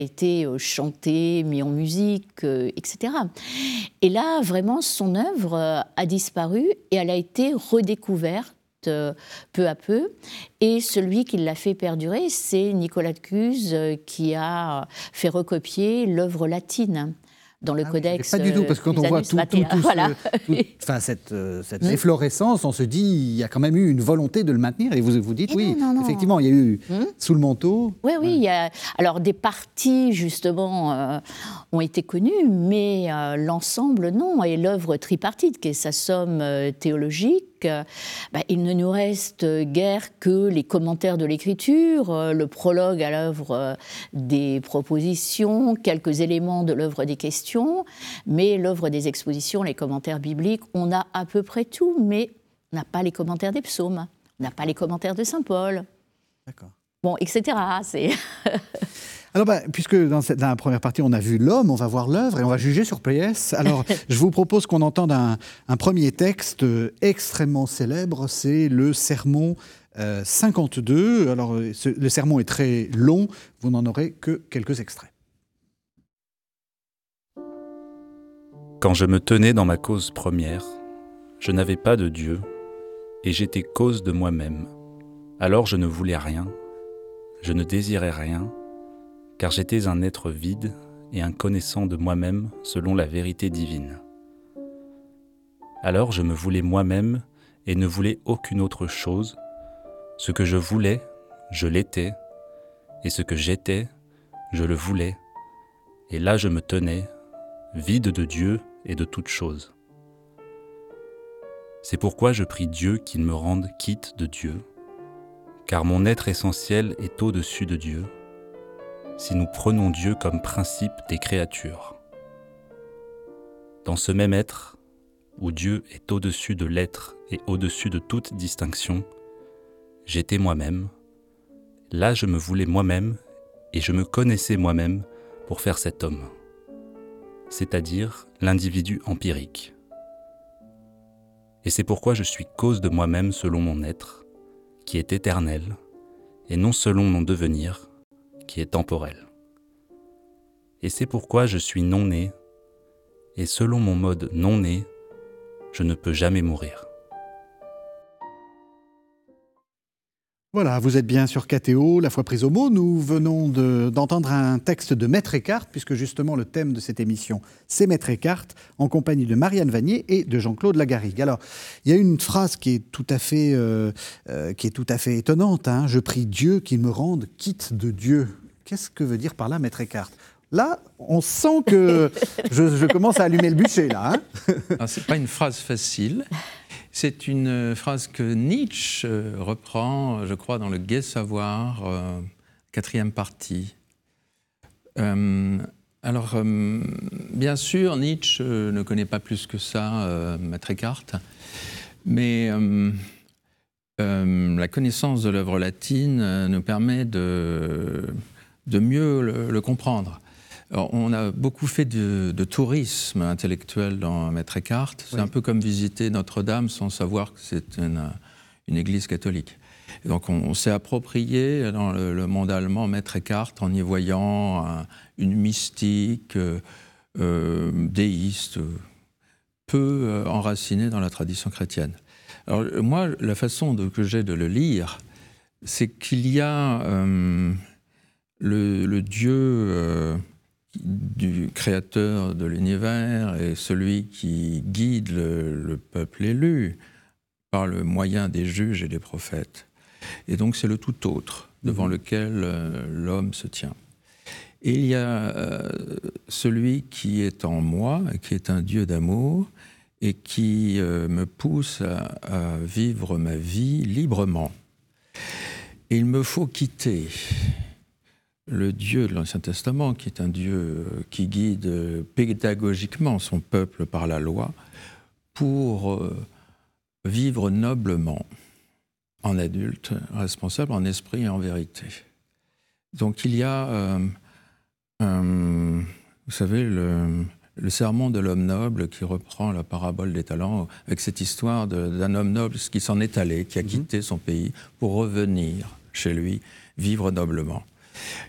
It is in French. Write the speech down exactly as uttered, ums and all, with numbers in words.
été chanté, mis en musique, euh, et cetera. Et là, vraiment, son œuvre euh, a disparu et elle a été redécouverte euh, peu à peu. Et celui qui l'a fait perdurer, c'est Nicolas de Cuse euh, qui a fait recopier l'œuvre latine dans le ah codex. Oui, pas du tout, parce que quand on voit tout, tout, tout voilà. ce, tout, enfin, cette, euh, cette mmh. efflorescence, on se dit il y a quand même eu une volonté de le maintenir. Et vous vous dites, et oui, non, non, non. effectivement, il y a eu mmh. Sous le manteau. Oui, oui, ouais. il y a, alors des parties, justement, euh, ont été connues, mais euh, l'ensemble, non. Et l'œuvre tripartite, qui est sa somme euh, théologique, euh, bah, il ne nous reste guère que les commentaires de l'écriture, euh, le prologue à l'œuvre euh, des propositions, quelques éléments de l'œuvre des questions, mais l'œuvre des expositions, les commentaires bibliques, on a à peu près tout, mais on n'a pas les commentaires des psaumes, on n'a pas les commentaires de saint Paul. D'accord. Bon, et cetera. C'est... Alors, bah, puisque dans, cette, dans la première partie, on a vu l'homme, on va voir l'œuvre et on va juger sur pièce. Alors, je vous propose qu'on entende un, un premier texte extrêmement célèbre, c'est le Sermon euh, cinquante-deux. Alors, ce, le sermon est très long, vous n'en aurez que quelques extraits. Quand je me tenais dans ma cause première, je n'avais pas de Dieu et j'étais cause de moi-même. Alors je ne voulais rien, je ne désirais rien, car j'étais un être vide et inconnaissant de moi-même selon la vérité divine. Alors je me voulais moi-même et ne voulais aucune autre chose. Ce que je voulais, je l'étais, et ce que j'étais, je le voulais. Et là je me tenais, vide de Dieu et de toute chose. C'est pourquoi je prie Dieu qu'il me rende quitte de Dieu, car mon être essentiel est au-dessus de Dieu, si nous prenons Dieu comme principe des créatures. Dans ce même être, où Dieu est au-dessus de l'être et au-dessus de toute distinction, j'étais moi-même, là je me voulais moi-même et je me connaissais moi-même pour faire cet homme, c'est-à-dire l'individu empirique. Et c'est pourquoi je suis cause de moi-même selon mon être, qui est éternel, et non selon mon devenir, qui est temporel. Et c'est pourquoi je suis non-né, et selon mon mode non-né, je ne peux jamais mourir. Voilà, vous êtes bien sur K T O, La foi prise au mot. Nous venons de, d'entendre un texte de Maître Eckhart, puisque justement le thème de cette émission, c'est Maître Eckhart, en compagnie de Marianne Vanier et de Jean-Claude Lagarrigue. Alors, il y a une phrase qui est tout à fait, euh, euh, qui est tout à fait étonnante. Hein. Je prie Dieu qu'il me rende quitte de Dieu. Qu'est-ce que veut dire par là Maître Eckhart ? Là, on sent que je, je commence à allumer le bûcher, là. Hein. Alors, c'est pas une phrase facile. C'est une phrase que Nietzsche reprend, je crois, dans le Gai Savoir, euh, quatrième partie. Euh, alors, euh, bien sûr, Nietzsche ne connaît pas plus que ça euh, Maître Eckhart, mais euh, euh, la connaissance de l'œuvre latine nous permet de, de mieux le, le comprendre. Alors, on a beaucoup fait de, de tourisme intellectuel dans Maître Eckhart. C'est oui. un peu comme visiter Notre-Dame sans savoir que c'est une, une église catholique. Et donc on, on s'est approprié dans le, le monde allemand Maître Eckhart en y voyant un, une mystique euh, euh, déiste, peu euh, enracinée dans la tradition chrétienne. Alors moi, la façon de, que j'ai de le lire, c'est qu'il y a euh, le, le Dieu... Euh, du créateur de l'univers et celui qui guide le, le peuple élu par le moyen des juges et des prophètes. Et donc c'est le tout autre devant mmh. lequel euh, l'homme se tient. Et il y a euh, celui qui est en moi, qui est un Dieu d'amour et qui euh, me pousse à, à vivre ma vie librement. Et il me faut quitter le Dieu de l'Ancien Testament, qui est un Dieu qui guide pédagogiquement son peuple par la loi, pour vivre noblement, en adulte, responsable, en esprit et en vérité. Donc il y a, euh, un, vous savez, le, le sermon de l'homme noble qui reprend la parabole des talents, avec cette histoire de, d'un homme noble qui s'en est allé, qui a quitté son pays pour revenir chez lui, vivre noblement.